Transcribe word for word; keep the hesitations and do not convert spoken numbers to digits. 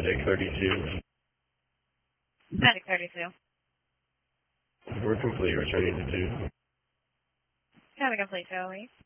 Medic thirty-two. Medic thirty-two. We're complete, returning to two. Got a complete, Joey.